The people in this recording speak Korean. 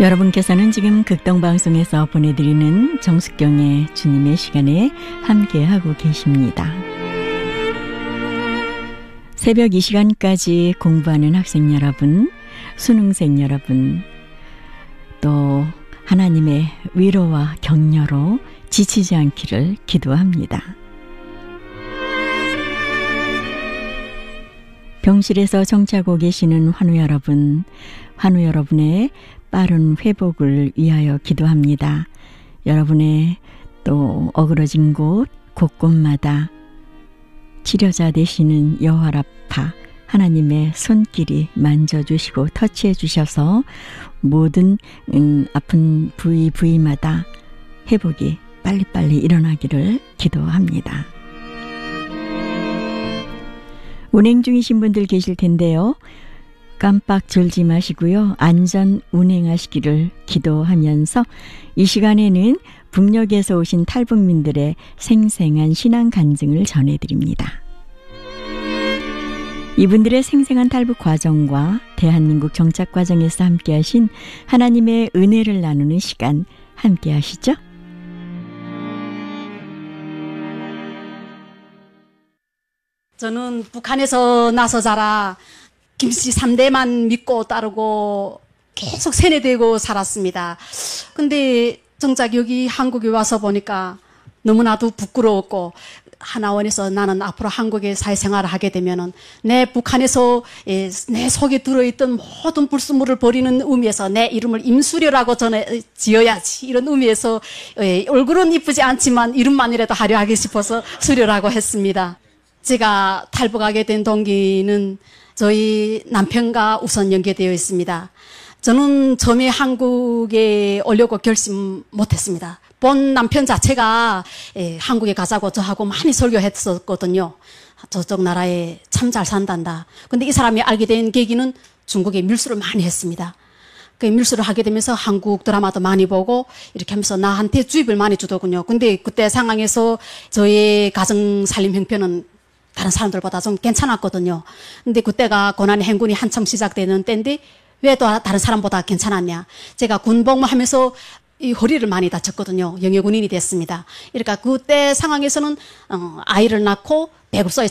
여러분께서는 지금 극동방송에서 보내드리는 정숙경의 주님의 시간에 함께하고 계십니다. 새벽 이 시간까지 공부하는 학생 여러분, 수능생 여러분, 또 하나님의 위로와 격려로 지치지 않기를 기도합니다. 병실에서 정치하고 계시는 환우 여러분의 빠른 회복을 위하여 기도합니다. 여러분의 또 어그러진 곳곳마다 치료자 되시는 여호와라파 하나님의 손길이 만져주시고 터치해 주셔서 모든 아픈 부위마다 회복이 빨리빨리 일어나기를 기도합니다. 운행 중이신 분들 계실 텐데요. 깜빡 졸지 마시고요. 안전 운행하시기를 기도하면서 이 시간에는 북녘에서 오신 탈북민들의 생생한 신앙 간증을 전해드립니다. 이분들의 생생한 탈북 과정과 대한민국 정착 과정에서 함께하신 하나님의 은혜를 나누는 시간 함께하시죠? 저는 북한에서 나서 자라 김씨 3대만 믿고 따르고 계속 세뇌되고 살았습니다. 근데 정작 여기 한국에 와서 보니까 너무나도 부끄러웠고 하나원에서 나는 앞으로 한국에 사회생활을 하게 되면은 내 북한에서 내 속에 들어있던 모든 불순물을 버리는 의미에서 내 이름을 임수려라고 전에 지어야지 이런 의미에서 얼굴은 이쁘지 않지만 이름만이라도 화려하게 싶어서 수려라고 했습니다. 제가 탈북하게 된 동기는 저희 남편과 우선 연계되어 있습니다. 저는 처음에 한국에 오려고 결심 못했습니다. 본 남편 자체가 한국에 가자고 저하고 많이 설교했었거든요. 저쪽 나라에 참 잘 산단다. 근데 이 사람이 알게 된 계기는 중국에 밀수를 많이 했습니다. 그 밀수를 하게 되면서 한국 드라마도 많이 보고 이렇게 하면서 나한테 주입을 많이 주더군요. 근데 그때 상황에서 저의 가정 살림 형편은 다른 사람들보다 좀 괜찮았거든요. 근데 그때가 고난의 행군이 한참 시작되는 때인데 왜 또 다른 사람보다 괜찮았냐. 제가 군복무하면서 이 허리를 많이 다쳤거든요. 영예군인이 됐습니다. 그러니까 그때 상황에서는 아이를 낳고 배급소에